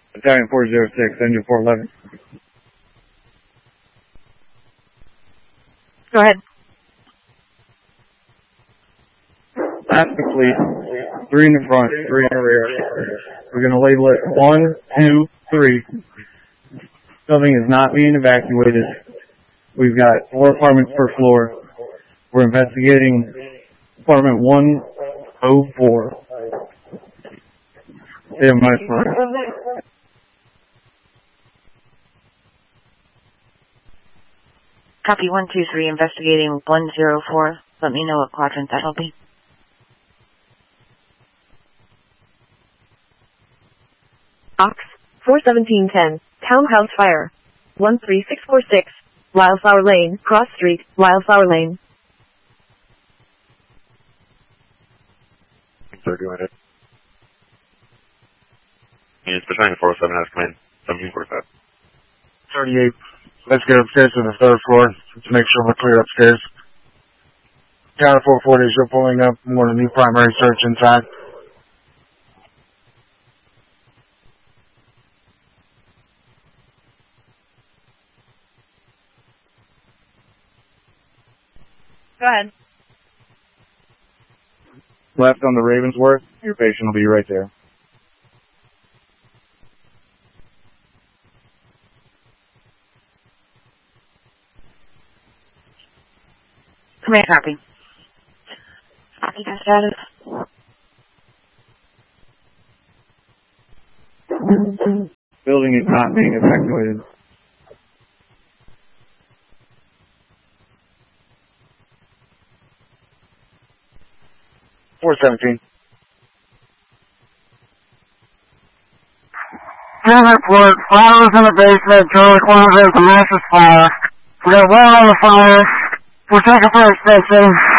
Battalion 406, engine 411. Go ahead. Last complete. 3 in the front, 3 in the rear. We're going to label it 1, 2, 3. Building is not being evacuated. We've got 4 apartments per floor. We're investigating apartment 104. Yeah, my floor. Copy 123, investigating 104. Let me know what quadrant that'll be. Ox 41710, townhouse fire. 13646, Wildflower Lane, Cross Street, Wildflower Lane. They're doing it. Units Battalion 407 has come in. 1745. 38. Let's get upstairs to the 3rd floor to make sure we're clear upstairs. Counter 440 as you're pulling up. More than new primary search inside. Go ahead. Left on the Ravensworth. Your patient will be right there. Command copy. Copy that status. Building is not being evacuated. Report, fires in the basement, George Closet, the massive fire. We got one on the fire. We're taking fire station.